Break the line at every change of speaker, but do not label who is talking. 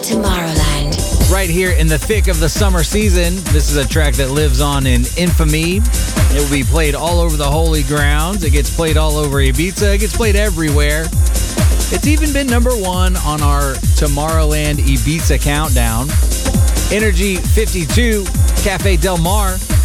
Tomorrowland.
Right here in the thick of the summer season, this is a track that lives on in infamy. It will be played all over the holy grounds. It gets played all over Ibiza. It gets played everywhere. It's even been number one on our Tomorrowland Ibiza countdown. Energy 52, Cafe Del Mar.